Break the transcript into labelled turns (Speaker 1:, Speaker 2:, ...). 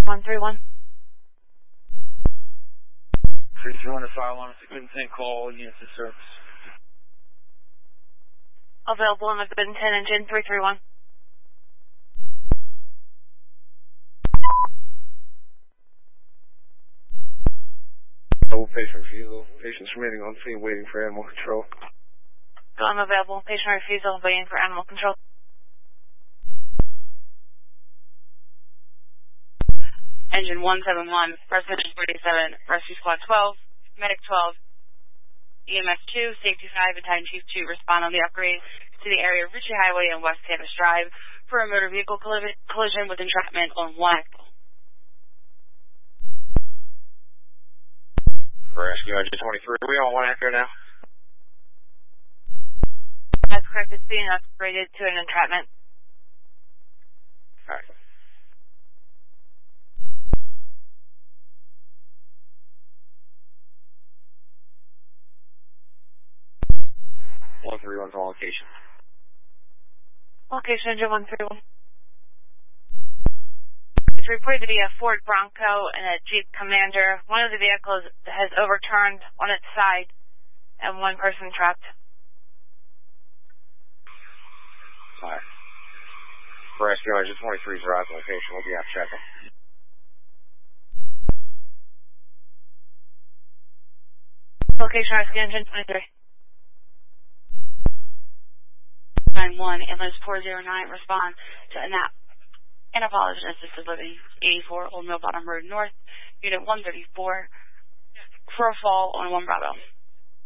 Speaker 1: 131.
Speaker 2: 331 to 511, it's a good thing call, units of service.
Speaker 1: Available on the good 10 engine, 331.
Speaker 3: No patient refusal. Patient's remaining on scene waiting for animal control.
Speaker 1: I'm available. Patient refusal, waiting for animal control.
Speaker 4: Engine 171, Rescue 47, Rescue Squad 12, Medic 12, EMS 2, Safety 5, Battalion Chief 2 respond on the upgrade to the area of Ritchie Highway and West Campus Drive for a motor vehicle collision with entrapment on 1 axle.
Speaker 3: Rescue Engine 23, are we on 1 acre now?
Speaker 1: That's correct. It's being upgraded to an entrapment.
Speaker 3: Alright. One 131's on location.
Speaker 1: Location engine 131. It's reported to be a Ford Bronco and a Jeep Commander. One of the vehicles has overturned on its side and one person trapped.
Speaker 3: Alright. Rescue Engine 23's arrived on location. We'll be out checking.
Speaker 1: Location Rescue Engine 23.
Speaker 4: 91, ambulance 409, respond to anapologist assisted living, 84 Old Mill Bottom Road North, unit 134, for a fall on 1 Bravo.